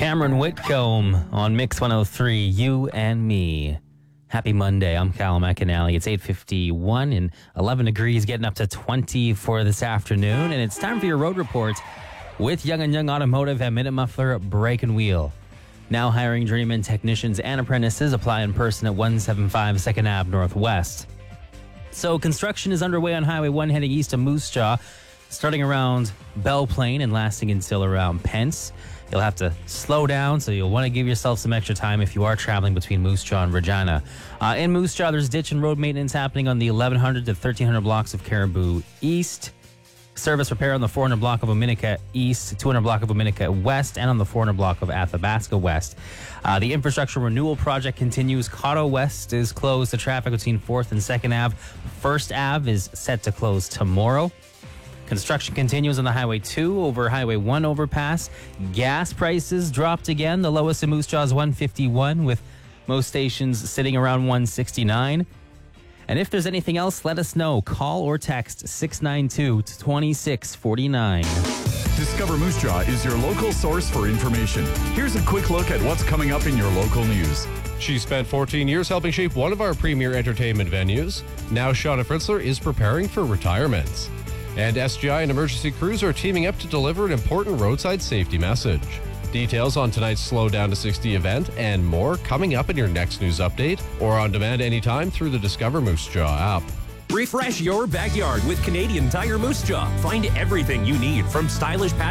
Cameron Whitcomb on Mix 103, You and Me. Happy Monday. I'm Callum McAnally. It's 8:51 and 11 degrees, getting up to 20 for this afternoon. And it's time for your road report with Young & Young Automotive at Minute Muffler Brake and Wheel. Now hiring journeyman technicians and apprentices. Apply in person at 175 2nd Ave Northwest. So construction is underway on Highway 1 heading east to Moose Jaw, starting around Belle Plaine and lasting until around Pence. You'll have to slow down, so you'll want to give yourself some extra time if you are traveling between Moose Jaw and Regina. In Moose Jaw, there's ditch and road maintenance happening on the 1100 to 1300 blocks of Caribou East. Service repair on the 400 block of Ominica East, 200 block of Ominica West, and on the 400 block of Athabasca West. The infrastructure renewal project continues. Cotto West is closed to traffic between 4th and 2nd Ave. 1st Ave is set to close tomorrow. Construction continues on the Highway 2 over Highway 1 overpass. Gas prices dropped again. The lowest in Moose Jaw is $1.51, with most stations sitting around $1.69. And if there's anything else, let us know. Call or text 692-2649. Discover Moose Jaw is your local source for information. Here's a quick look at what's coming up in your local news. She spent 14 years helping shape one of our premier entertainment venues. Now Shauna Fritzler is preparing for retirement. And SGI and Emergency Crews are teaming up to deliver an important roadside safety message. Details on tonight's Slow Down to 60 event and more coming up in your next news update or on demand anytime through the Discover Moose Jaw app. Refresh your backyard with Canadian Tire Moose Jaw. Find everything you need, from stylish